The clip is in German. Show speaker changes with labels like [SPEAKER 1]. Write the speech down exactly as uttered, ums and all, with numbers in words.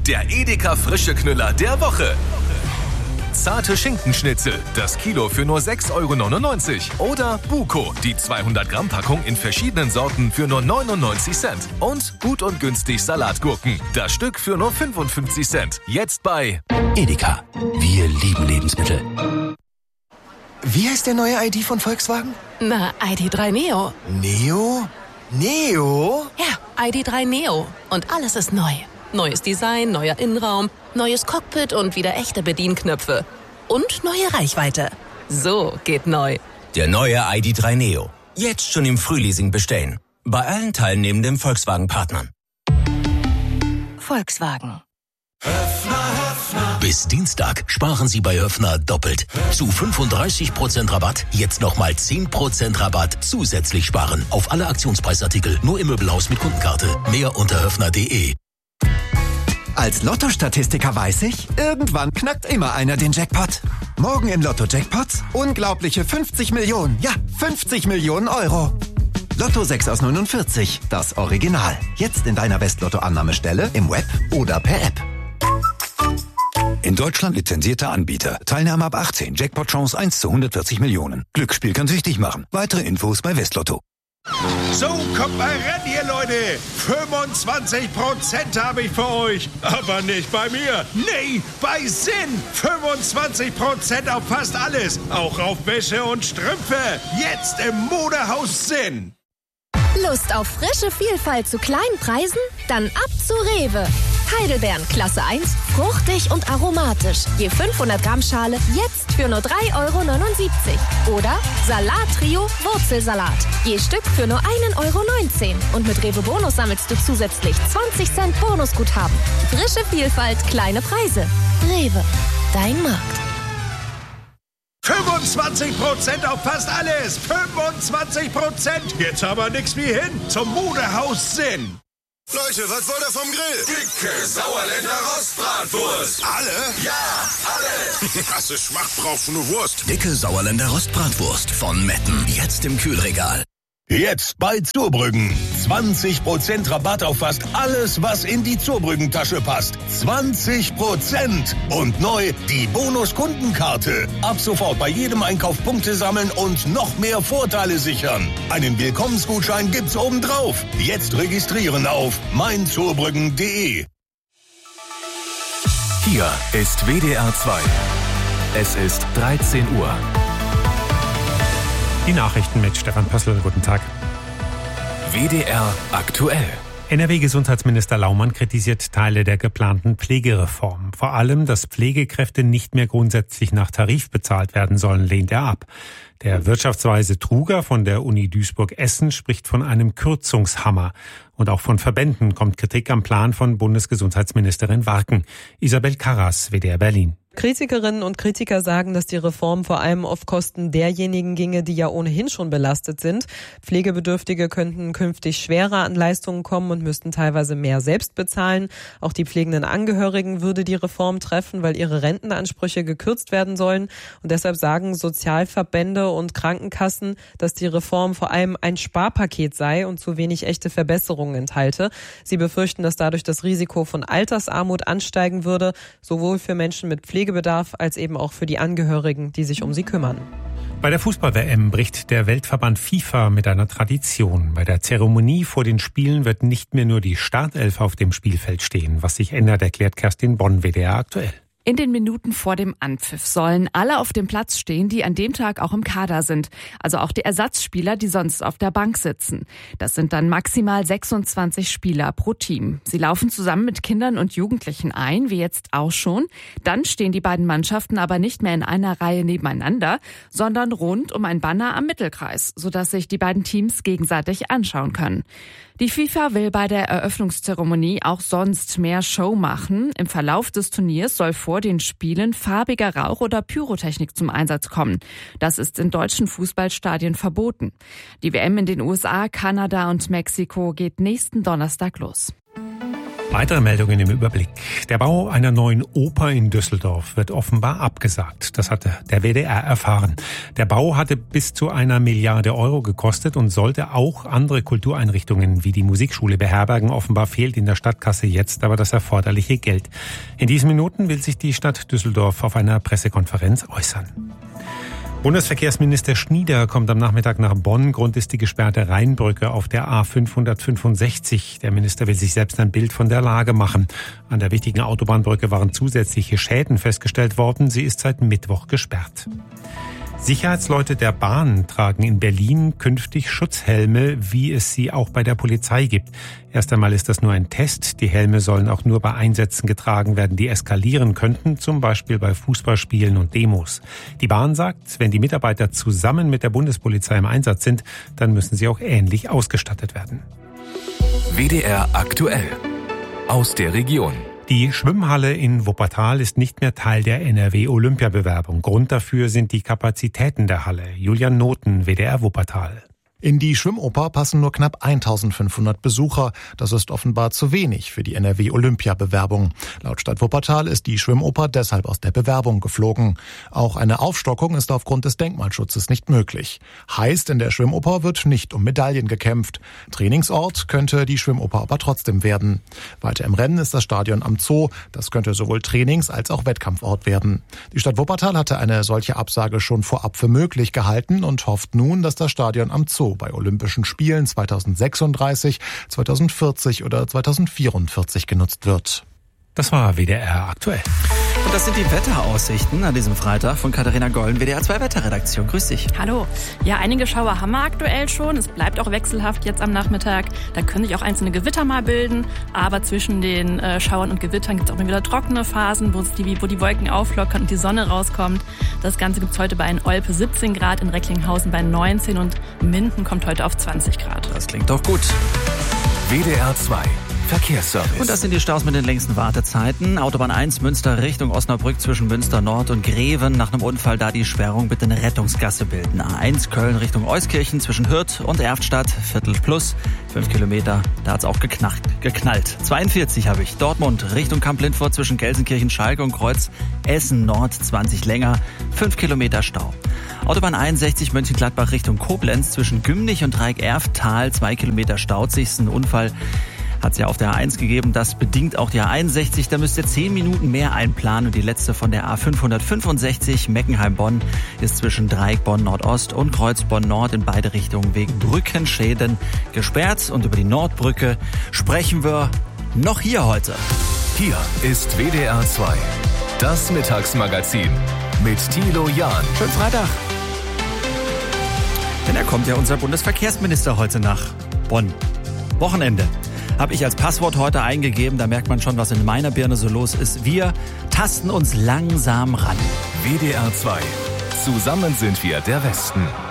[SPEAKER 1] der Edeka frische Knüller der Woche. Zarte Schinkenschnitzel, das Kilo für nur sechs Euro neunundneunzig. Oder Buko, die zweihundert Gramm Packung in verschiedenen Sorten für nur neunundneunzig Cent. Und gut und günstig Salatgurken, das Stück für nur fünfundfünfzig Cent. Jetzt bei
[SPEAKER 2] Edeka. Wir lieben Lebensmittel.
[SPEAKER 3] Wie heißt der neue I D von Volkswagen?
[SPEAKER 4] Na, I D drei Neo.
[SPEAKER 3] Neo? Neo?
[SPEAKER 4] Ja, I D drei Neo. Und alles ist neu. Neues Design, neuer Innenraum, neues Cockpit und wieder echte Bedienknöpfe. Und neue Reichweite. So geht neu.
[SPEAKER 2] Der neue I D drei Neo. Jetzt schon im Frühleasing bestellen. Bei allen teilnehmenden Volkswagen-Partnern.
[SPEAKER 4] Volkswagen.
[SPEAKER 2] Bis Dienstag sparen Sie bei Höffner doppelt. Zu fünfunddreißig Prozent Rabatt, jetzt nochmal zehn Prozent Rabatt zusätzlich sparen. Auf alle Aktionspreisartikel, nur im Möbelhaus mit Kundenkarte. Mehr unter höffner punkt de.
[SPEAKER 3] Als Lotto-Statistiker weiß ich, irgendwann knackt immer einer den Jackpot. Morgen in Lotto-Jackpots unglaubliche fünfzig Millionen. Ja, fünfzig Millionen Euro. Lotto sechs aus neunundvierzig, das Original. Jetzt in deiner West-Lotto-Annahmestelle, im Web oder per App.
[SPEAKER 5] In Deutschland lizenzierter Anbieter. Teilnahme ab achtzehn. Jackpot-Chance eins zu hundertvierzig Millionen. Glücksspiel kann süchtig machen. Weitere Infos bei Westlotto.
[SPEAKER 6] So, kommt mal ran hier, Leute. fünfundzwanzig Prozent habe ich für euch. Aber nicht bei mir. Nee, bei Sinn. fünfundzwanzig Prozent auf fast alles. Auch auf Wäsche und Strümpfe. Jetzt im Modehaus Sinn.
[SPEAKER 7] Lust auf frische Vielfalt zu kleinen Preisen? Dann ab zu Rewe. Heidelbeeren Klasse eins, fruchtig und aromatisch. Je fünfhundert Gramm Schale jetzt für nur drei Euro neunundsiebzig. Oder Salat-Trio Wurzelsalat. Je Stück für nur ein Euro neunzehn. Und mit Rewe Bonus sammelst du zusätzlich zwanzig Cent Bonusguthaben. Frische Vielfalt, kleine Preise. Rewe, dein Markt.
[SPEAKER 6] fünfundzwanzig Prozent auf fast alles. fünfundzwanzig Prozent. Jetzt aber nix wie hin zum Modehaus Sinn.
[SPEAKER 8] Leute, was wollt ihr vom Grill?
[SPEAKER 9] Dicke Sauerländer Rostbratwurst.
[SPEAKER 8] Alle?
[SPEAKER 9] Ja, alle.
[SPEAKER 8] Hast du Schmack drauf für eine Wurst?
[SPEAKER 2] Dicke Sauerländer Rostbratwurst von Metten. Jetzt im Kühlregal.
[SPEAKER 10] Jetzt bei Zurbrüggen. zwanzig Prozent Rabatt auf fast alles, was in die Zurbrüggen-Tasche passt. zwanzig Prozent. Und neu die Bonus-Kundenkarte. Ab sofort bei jedem Einkauf Punkte sammeln und noch mehr Vorteile sichern. Einen Willkommensgutschein gibt's obendrauf. Jetzt registrieren auf mein zurbrüggen punkt de.
[SPEAKER 1] Hier ist W D R zwei. Es ist dreizehn Uhr.
[SPEAKER 11] Die Nachrichten mit Stefan Pössl. Guten Tag.
[SPEAKER 1] W D R aktuell.
[SPEAKER 11] N R W-Gesundheitsminister Laumann kritisiert Teile der geplanten Pflegereform. Vor allem, dass Pflegekräfte nicht mehr grundsätzlich nach Tarif bezahlt werden sollen, lehnt er ab. Der Wirtschaftsweise Truger von der Uni Duisburg-Essen spricht von einem Kürzungshammer. Und auch von Verbänden kommt Kritik am Plan von Bundesgesundheitsministerin Warken. Isabel Karras, W D R Berlin.
[SPEAKER 12] Kritikerinnen und Kritiker sagen, dass die Reform vor allem auf Kosten derjenigen ginge, die ja ohnehin schon belastet sind. Pflegebedürftige könnten künftig schwerer an Leistungen kommen und müssten teilweise mehr selbst bezahlen. Auch die pflegenden Angehörigen würde die Reform treffen, weil ihre Rentenansprüche gekürzt werden sollen. Und deshalb sagen Sozialverbände und Krankenkassen, dass die Reform vor allem ein Sparpaket sei und zu wenig echte Verbesserungen enthalte. Sie befürchten, dass dadurch das Risiko von Altersarmut ansteigen würde, sowohl für Menschen mit Pflegebedarf als eben auch für die Angehörigen, die sich um sie kümmern.
[SPEAKER 11] Bei der Fußball-W M bricht der Weltverband FIFA mit einer Tradition. Bei der Zeremonie vor den Spielen wird nicht mehr nur die Startelf auf dem Spielfeld stehen. Was sich ändert, erklärt Kerstin Bonn, W D R aktuell.
[SPEAKER 13] In den Minuten vor dem Anpfiff sollen alle auf dem Platz stehen, die an dem Tag auch im Kader sind. Also auch die Ersatzspieler, die sonst auf der Bank sitzen. Das sind dann maximal sechsundzwanzig Spieler pro Team. Sie laufen zusammen mit Kindern und Jugendlichen ein, wie jetzt auch schon. Dann stehen die beiden Mannschaften aber nicht mehr in einer Reihe nebeneinander, sondern rund um ein Banner am Mittelkreis, sodass sich die beiden Teams gegenseitig anschauen können. Die FIFA will bei der Eröffnungszeremonie auch sonst mehr Show machen. Im Verlauf des Turniers soll vor den Spielen farbiger Rauch oder Pyrotechnik zum Einsatz kommen. Das ist in deutschen Fußballstadien verboten. Die W M in den U S A, Kanada und Mexiko geht nächsten Donnerstag los.
[SPEAKER 11] Weitere Meldungen im Überblick. Der Bau einer neuen Oper in Düsseldorf wird offenbar abgesagt. Das hatte der W D R erfahren. Der Bau hatte bis zu einer Milliarde Euro gekostet und sollte auch andere Kultureinrichtungen wie die Musikschule beherbergen. Offenbar fehlt in der Stadtkasse jetzt aber das erforderliche Geld. In diesen Minuten will sich die Stadt Düsseldorf auf einer Pressekonferenz äußern. Bundesverkehrsminister Schnieder kommt am Nachmittag nach Bonn. Grund ist die gesperrte Rheinbrücke auf der A fünfhundertfünfundsechzig. Der Minister will sich selbst ein Bild von der Lage machen. An der wichtigen Autobahnbrücke waren zusätzliche Schäden festgestellt worden. Sie ist seit Mittwoch gesperrt. Sicherheitsleute der Bahn tragen in Berlin künftig Schutzhelme, wie es sie auch bei der Polizei gibt. Erst einmal ist das nur ein Test. Die Helme sollen auch nur bei Einsätzen getragen werden, die eskalieren könnten, zum Beispiel bei Fußballspielen und Demos. Die Bahn sagt, wenn die Mitarbeiter zusammen mit der Bundespolizei im Einsatz sind, dann müssen sie auch ähnlich ausgestattet werden.
[SPEAKER 1] W D R aktuell aus der Region.
[SPEAKER 11] Die Schwimmhalle in Wuppertal ist nicht mehr Teil der N R W-Olympiabewerbung. Grund dafür sind die Kapazitäten der Halle. Julian Noten, W D R Wuppertal.
[SPEAKER 14] In die Schwimmoper passen nur knapp eintausendfünfhundert Besucher. Das ist offenbar zu wenig für die N R W-Olympiabewerbung. Laut Stadt Wuppertal ist die Schwimmoper deshalb aus der Bewerbung geflogen. Auch eine Aufstockung ist aufgrund des Denkmalschutzes nicht möglich. Heißt, in der Schwimmoper wird nicht um Medaillen gekämpft. Trainingsort könnte die Schwimmoper aber trotzdem werden. Weiter im Rennen ist das Stadion am Zoo. Das könnte sowohl Trainings- als auch Wettkampfort werden. Die Stadt Wuppertal hatte eine solche Absage schon vorab für möglich gehalten und hofft nun, dass das Stadion am Zoo bei Olympischen Spielen zweitausendsechsunddreißig, zweitausendvierzig oder zweitausendvierundvierzig genutzt wird.
[SPEAKER 11] Das war W D R aktuell.
[SPEAKER 15] Und das sind die Wetteraussichten an diesem Freitag von Katharina Gollen, W D R zwei Wetterredaktion. Grüß dich.
[SPEAKER 16] Hallo. Ja, einige Schauer haben wir aktuell schon. Es bleibt auch wechselhaft jetzt am Nachmittag. Da können sich auch einzelne Gewitter mal bilden. Aber zwischen den äh, Schauern und Gewittern gibt es auch mal wieder trockene Phasen, wo, es die, wo die Wolken auflockern und die Sonne rauskommt. Das Ganze gibt es heute bei Olpe siebzehn Grad, in Recklinghausen bei neunzehn und Minden kommt heute auf zwanzig Grad.
[SPEAKER 15] Das klingt doch gut.
[SPEAKER 1] W D R zwei Verkehrsservice.
[SPEAKER 15] Und das sind die Staus mit den längsten Wartezeiten. Autobahn eins Münster Richtung Osnabrück zwischen Münster Nord und Greven. Nach einem Unfall da die Sperrung bitte eine Rettungsgasse bilden. A eins Köln Richtung Euskirchen zwischen Hürth und Erftstadt. Viertel plus. Fünf Kilometer. Da hat's auch geknackt, geknallt. zweiundvierzig habe ich. Dortmund Richtung Kamp-Lindfort zwischen Gelsenkirchen, Schalke und Kreuz Essen Nord. zwanzig länger. Fünf Kilometer Stau. Autobahn einundsechzig Mönchengladbach Richtung Koblenz zwischen Gümnich und Dreieck-Erftal. Zwei Kilometer staut sich. Ein Unfall hat es ja auf der A eins gegeben, das bedingt auch die A einundsechzig. Da müsst ihr zehn Minuten mehr einplanen. Und die letzte von der A fünfhundertfünfundsechzig Meckenheim-Bonn ist zwischen Dreieck Bonn Nordost und Kreuz Bonn Nord in beide Richtungen wegen Brückenschäden gesperrt. Und über die Nordbrücke sprechen wir noch hier heute.
[SPEAKER 1] Hier ist W D R zwei, das Mittagsmagazin mit Thilo Jahn.
[SPEAKER 15] Schönen Freitag. Denn da kommt ja unser Bundesverkehrsminister heute nach Bonn. Wochenende. Habe ich als Passwort heute eingegeben. Da merkt man schon, was in meiner Birne so los ist. Wir tasten uns langsam ran.
[SPEAKER 1] W D R zwei. Zusammen sind wir der Westen.